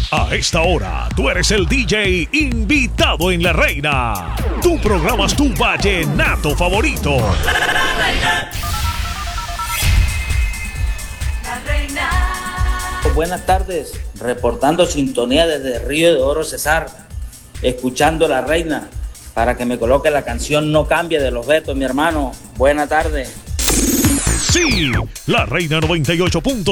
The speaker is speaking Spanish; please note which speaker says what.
Speaker 1: A esta hora, tú eres el DJ invitado en La Reina. Tú programas tu vallenato favorito.
Speaker 2: La Reina.
Speaker 3: Buenas tardes, reportando sintonía desde Río de Oro, Cesar, escuchando La Reina, para que me coloque la canción No Cambie de Los Betos, mi hermano. Buena tarde.
Speaker 1: Sí, La Reina 98.